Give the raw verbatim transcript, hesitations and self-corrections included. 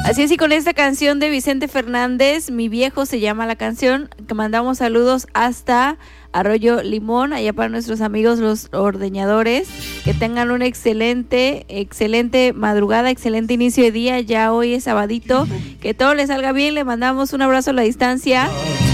Así es, y con esta canción de Vicente Fernández, Mi Viejo se llama la canción, que mandamos saludos hasta Arroyo Limón, allá para nuestros amigos los ordeñadores, que tengan una excelente, excelente madrugada, excelente inicio de día, ya hoy es sabadito, que todo les salga bien, le mandamos un abrazo a la distancia.